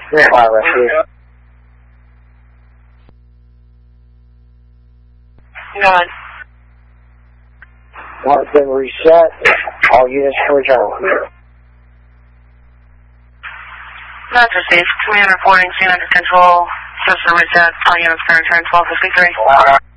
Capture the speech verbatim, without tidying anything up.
Yeah, wireless here. None. Once been reset, all units can return. That's received. Command reporting, scene under control. System reset. All units can return twelve fifty-three.